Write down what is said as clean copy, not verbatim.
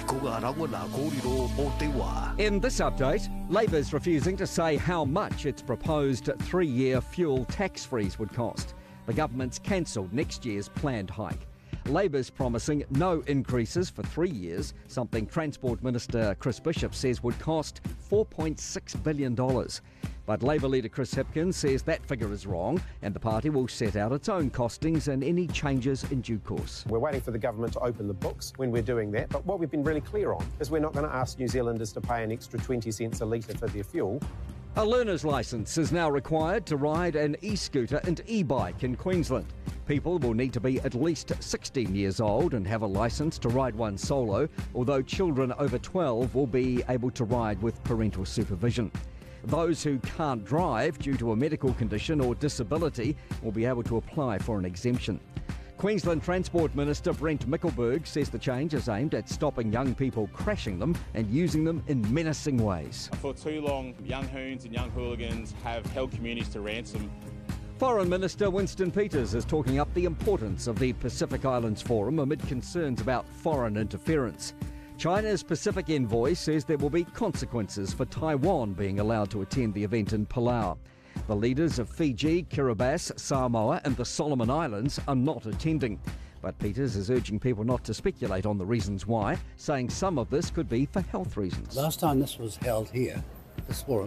In this update, Labor's refusing to say how much its proposed 3-year fuel tax freeze would cost. The government's cancelled next year's planned hike. Labor's promising no increases for 3 years, something Transport Minister Chris Bishop says would cost $4.6 billion. But Labor leader Chris Hipkins says that figure is wrong and the party will set out its own costings and any changes in due course. We're waiting for the government to open the books when we're doing that, but what we've been really clear on is we're not going to ask New Zealanders to pay an extra 20 cents a litre for their fuel. A learner's licence is now required to ride an e-scooter and e-bike in Queensland. People will need to be at least 16 years old and have a licence to ride one solo, although children over 12 will be able to ride with parental supervision. Those who can't drive due to a medical condition or disability will be able to apply for an exemption. Queensland Transport Minister Brent Mickelberg says the change is aimed at stopping young people crashing them and using them in menacing ways. For too long, young hoons and young hooligans have held communities to ransom. Foreign Minister Winston Peters is talking up the importance of the Pacific Islands Forum amid concerns about foreign interference. China's Pacific envoy says there will be consequences for Taiwan being allowed to attend the event in Palau. The leaders of Fiji, Kiribati, Samoa and the Solomon Islands are not attending. But Peters is urging people not to speculate on the reasons why, saying some of this could be for health reasons. Last time this was held here, this forum,